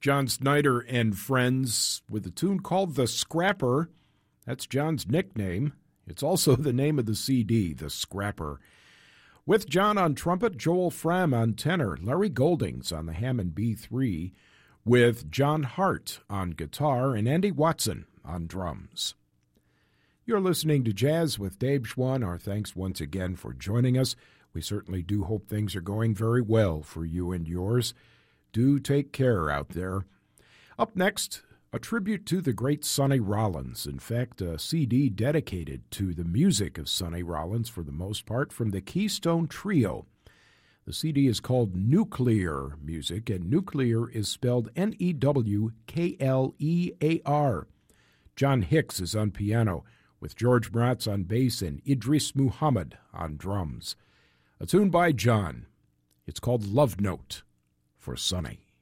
John Snyder and Friends with a tune called The Scrapper. That's John's nickname. It's also the name of the CD, The Scrapper. With John on trumpet, Joel Fram on tenor, Larry Goldings on the Hammond B3, with John Hart on guitar and Andy Watson on drums. You're listening to Jazz with Dave Schwann. Our thanks once again for joining us. We certainly do hope things are going very well for you and yours. Do take care out there. Up next, a tribute to the great Sonny Rollins. In fact, a CD dedicated to the music of Sonny Rollins for the most part from the Keystone Trio. The CD is called Nuclear Music, and Nuclear is spelled N-E-W-K-L-E-A-R. John Hicks is on piano, with George Mraz on bass and Idris Muhammad on drums. A tune by John. It's called Love Note for Sonny.